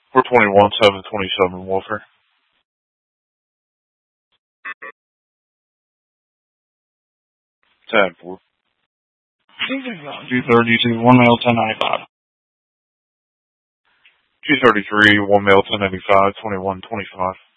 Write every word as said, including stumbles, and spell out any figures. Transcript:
four twenty-one, seven twenty-seven, Wolfer. Tab four. two thirty-two, one male, ten ninety-five. two thirty-three, one male, ten eighty-five, twenty-one twenty-five.